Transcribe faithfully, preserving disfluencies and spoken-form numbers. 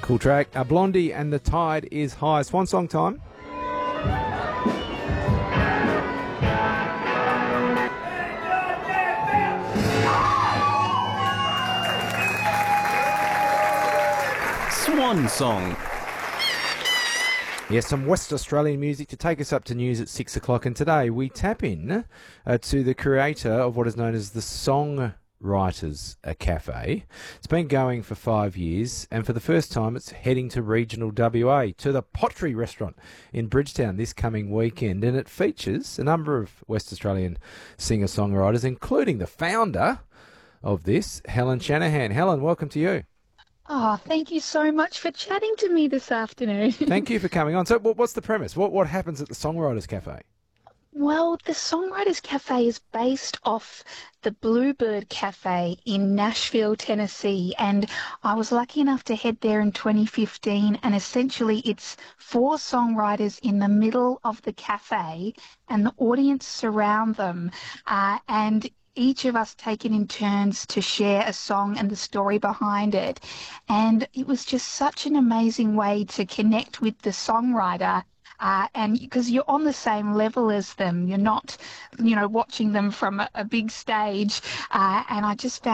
Cool track. Uh, Blondie and the Tide is High. Swan song time. Swan song. Yes, some West Australian music to take us up to news at six o'clock. And today we tap in uh, to the creator of what is known as the Songwriters Cafe. It's been going for five years, and for the first time it's heading to regional W A, to the Pottery Restaurant in Bridgetown this coming weekend. And it features a number of West Australian singer-songwriters, including the founder of this, Helen Shanahan. Helen, welcome to you. Oh, thank you so much for chatting to me this afternoon. Thank you for coming on. So what's the premise? What what happens at the Songwriters Cafe? Well, the Songwriters Cafe is based off the Bluebird Cafe in Nashville, Tennessee, and I was lucky enough to head there in twenty fifteen, and essentially it's four songwriters in the middle of the cafe and the audience surround them, uh, and each of us taken in turns to share a song and the story behind it. And it was just such an amazing way to connect with the songwriter. Uh, and because you're on the same level as them, you're not, you know, watching them from a, a big stage. Uh, and I just found